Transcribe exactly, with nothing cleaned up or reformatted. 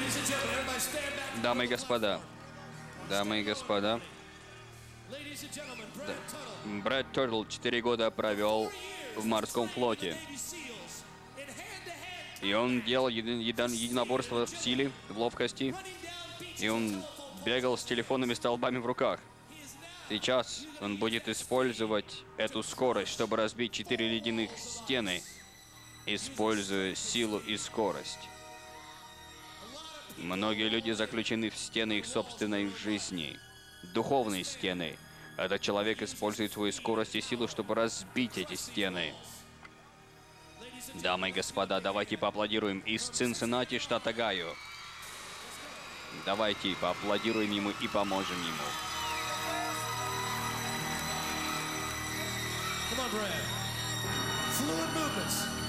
Дамы и господа, дамы и господа, да. Брэд Туртл четыре года провел в морском флоте. И он делал еди еди единоборство в силе, в ловкости. И он бегал с телефонными столбами в руках. Сейчас он будет использовать эту скорость, чтобы разбить четыре ледяных стены, используя силу и скорость. Многие люди заключены в стены их собственной жизни. Духовные стены. Этот человек использует свою скорость и силу, чтобы разбить эти стены. Дамы и господа, давайте поаплодируем из Цинциннати, штат Огайо. Давайте поаплодируем ему и поможем ему. Come on, Brad. Fluid movements.